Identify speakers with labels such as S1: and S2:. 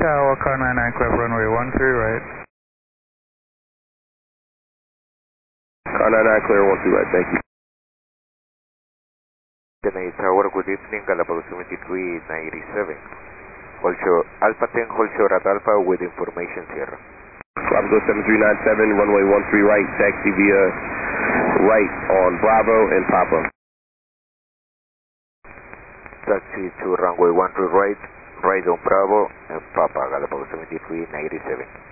S1: Tower, car 99 clear for runway 13 right.
S2: Car 99 clear 13 right, thank you.
S3: Chennai Tower, good evening, Galapagos 7397. Hold short, Alpha 10, hold short at Alpha with information Sierra.
S2: Galapagos 7397, runway 13 right, taxi via right on Bravo and Papa.
S3: Taxi to runway 13 right, right on Bravo and Papa, Galapagos 7397.